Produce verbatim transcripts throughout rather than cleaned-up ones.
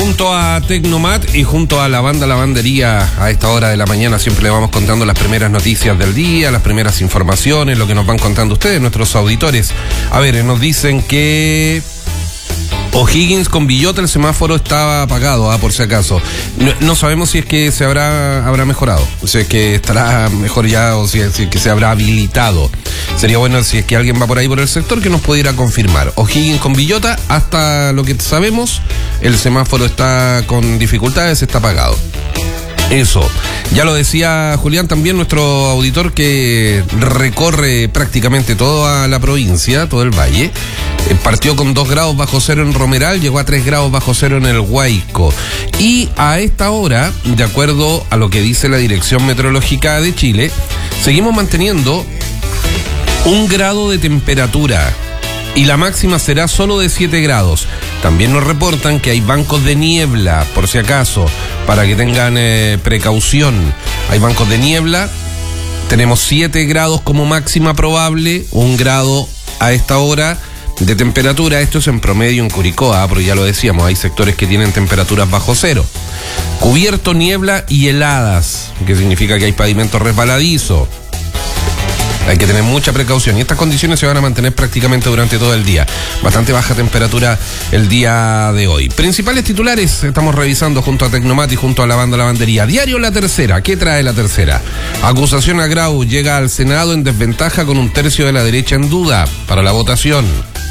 Junto a Tecnomat y junto a la banda Lavandería, a esta hora de la mañana siempre le vamos contando las primeras noticias del día, las primeras informaciones, lo que nos van contando ustedes, nuestros auditores. A ver, nos dicen que O'Higgins con Villota el semáforo estaba apagado, ah, por si acaso. No, no sabemos si es que se habrá habrá mejorado, o si es que estará mejor ya, o si es, si es que se habrá habilitado. Sería bueno si es que alguien va por ahí por el sector que nos pudiera confirmar. O'Higgins con Villota, hasta lo que sabemos, el semáforo está con dificultades, está apagado. Eso, ya lo decía Julián también, nuestro auditor que recorre prácticamente toda la provincia, todo el valle. Eh, partió con dos grados bajo cero en Romeral, llegó a tres grados bajo cero en el Huayco. Y a esta hora, de acuerdo a lo que dice la Dirección Meteorológica de Chile, seguimos manteniendo un grado de temperatura y la máxima será solo de siete grados. También nos reportan que hay bancos de niebla, por si acaso, para que tengan eh, precaución. Hay bancos de niebla, tenemos siete grados como máxima probable, un grado a esta hora de temperatura. Esto es en promedio en Curicó, ¿ah? Pero ya lo decíamos, hay sectores que tienen temperaturas bajo cero. Cubierto, niebla y heladas, que significa que hay pavimento resbaladizo. Hay que tener mucha precaución y estas condiciones se van a mantener prácticamente durante todo el día. Bastante baja temperatura el día de hoy. Principales titulares estamos revisando junto a Tecnomat y junto a la banda Lavandería. Diario La Tercera. ¿Qué trae La Tercera? Acusación a Grau llega al Senado en desventaja con un tercio de la derecha en duda para la votación.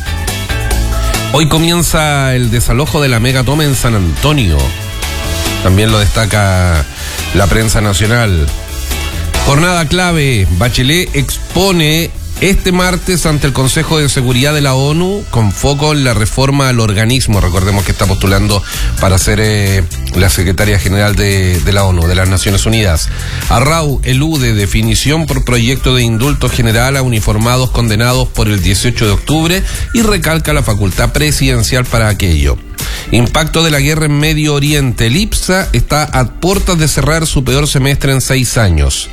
Hoy comienza el desalojo de la megatoma en San Antonio. También lo destaca la prensa nacional. Jornada clave, Bachelet expone este martes ante el Consejo de Seguridad de la ONU con foco en la reforma al organismo. Recordemos que está postulando para ser eh, la secretaria general de, de la ONU, de las Naciones Unidas. Arrau elude definición por proyecto de indulto general a uniformados condenados por el dieciocho de octubre y recalca la facultad presidencial para aquello. Impacto de la guerra en Medio Oriente. El IPSA está a puertas de cerrar su peor semestre en seis años.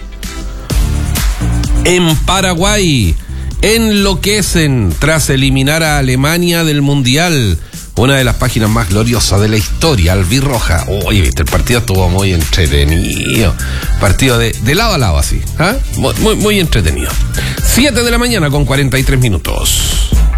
En Paraguay, enloquecen tras eliminar a Alemania del Mundial. Una de las páginas más gloriosas de la historia, albirroja. Oye, viste, el partido estuvo muy entretenido. Partido de, de lado a lado así, ¿ah? Muy, muy, muy entretenido. siete de la mañana con cuarenta y tres minutos.